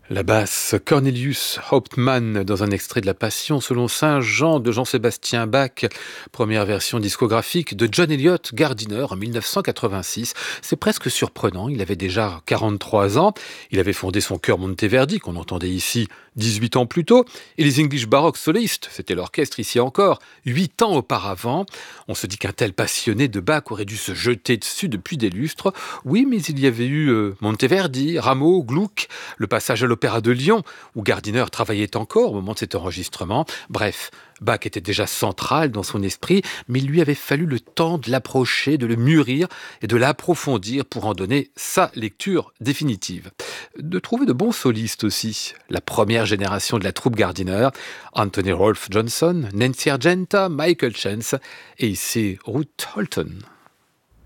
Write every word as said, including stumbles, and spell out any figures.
La basse, Cornelius Hauptmann dans un extrait de La Passion selon saint Jean de Jean-Sébastien Bach, première version discographique de John Eliot Gardiner en mille neuf cent quatre-vingt-six. C'est presque surprenant, il avait déjà quarante-trois ans, il avait fondé son chœur Monteverdi qu'on entendait ici dix-huit ans plus tôt, et les English Baroque Solistes, c'était l'orchestre ici encore, huit ans auparavant. On se dit qu'un tel passionné de Bach aurait dû se jeter dessus depuis des lustres. Oui, mais il y avait eu euh, Monteverdi, Rameau, Gluck, le passage à l'Opéra de Lyon, où Gardiner travaillait encore au moment de cet enregistrement. Bref, Bach était déjà central dans son esprit, mais il lui avait fallu le temps de l'approcher, de le mûrir et de l'approfondir pour en donner sa lecture définitive. De trouver de bons solistes aussi. La première génération de la troupe Gardiner, Anthony Rolfe Johnson, Nancy Argenta, Michael Chance et ici Ruth Holton.